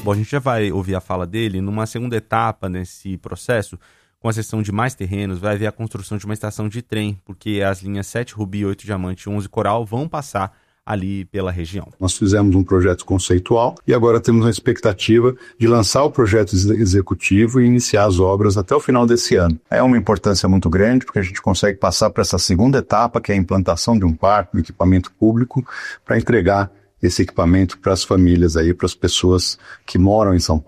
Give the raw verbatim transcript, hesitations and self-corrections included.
Bom, a gente já vai ouvir a fala dele. Numa segunda etapa nesse processo, com a cessão de mais terrenos, vai haver a construção de uma estação de trem, porque as linhas sete Rubi, oito Diamante e onze Coral vão passar ali pela região. Nós fizemos um projeto conceitual e agora temos uma expectativa de lançar o projeto executivo e iniciar as obras até o final desse ano. É uma importância muito grande porque a gente consegue passar para essa segunda etapa, que é a implantação de um parque, um equipamento público, para entregar esse equipamento para as famílias aí, para as pessoas que moram em São Paulo.